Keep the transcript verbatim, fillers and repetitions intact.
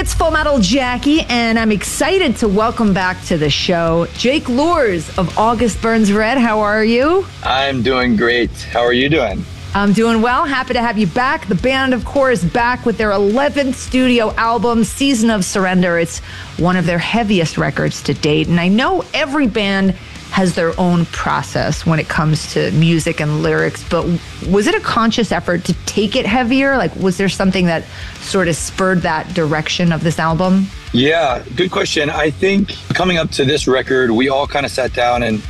it's Full Metal Jackie, and I'm excited to welcome back to the show Jake Luhrs of August Burns Red. How are you? I'm doing great. How are you doing? I'm doing well. Happy to have you back. The band, of course, back with their eleventh studio album, Season of Surrender. It's one of their heaviest records to date, and I know every band has their own process when it comes to music and lyrics, but was it a conscious effort to take it heavier? Like, was there something that sort of spurred that direction of this album? Yeah, good question. I think coming up to this record, we all kind of sat down and